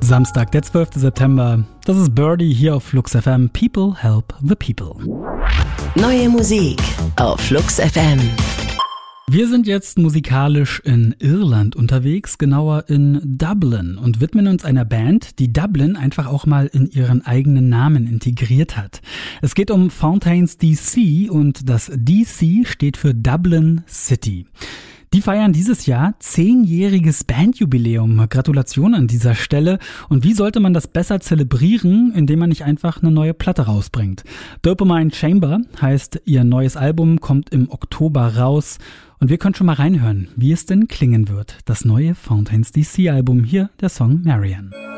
Samstag, der 12. September. Das ist Birdie hier auf Flux FM. People help the people. Neue Musik auf Flux FM. Wir sind jetzt musikalisch in Irland unterwegs, genauer in Dublin, und widmen uns einer Band, die Dublin einfach auch mal in ihren eigenen Namen integriert hat. Es geht um Fountains DC und das DC steht für Dublin City. Die feiern dieses Jahr 10-jähriges Bandjubiläum. Gratulation an dieser Stelle. Und wie sollte man das besser zelebrieren, indem man nicht einfach eine neue Platte rausbringt? Dopamine Chamber heißt ihr neues Album, kommt im Oktober raus. Und wir können schon mal reinhören, wie es denn klingen wird. Das neue Fountains DC Album, hier der Song Marianne.